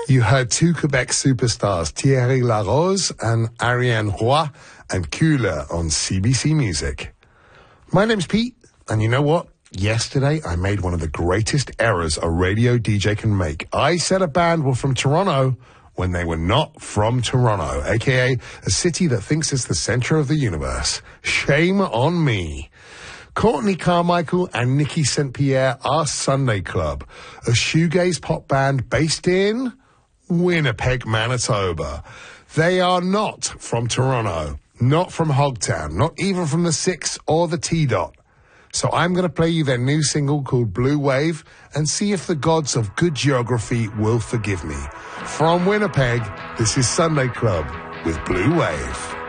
You heard two Quebec superstars, Thierry Larose and Ariane Roy, and Cooler on CBC Music. My name's Pete, and you know what? Yesterday, I made one of the greatest errors a radio DJ can make. I said a band were from Toronto when they were not from Toronto, aka a city that thinks it's the center of the universe. Shame on me. Courtney Carmichael and Nikki St. Pierre are Sunday Club, a shoegaze pop band based in Winnipeg, Manitoba. They are not from Toronto, not from Hogtown, not even from the 6 or the T-Dot. So I'm going to play you their new single called Blue Wave and see if the gods of good geography will forgive me. From Winnipeg, this is Sunday Club with Blue Wave.